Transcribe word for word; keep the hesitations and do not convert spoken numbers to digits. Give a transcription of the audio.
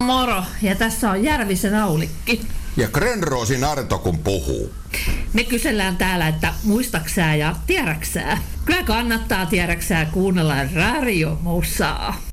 Moro, ja tässä on Järvisen Aulikki. Ja Grenroosin Arto kun puhuu. Me kysellään täällä, että muistaksää ja tiedäksää. Kyllä kannattaa tiedäksää kuunnella radiomusaa.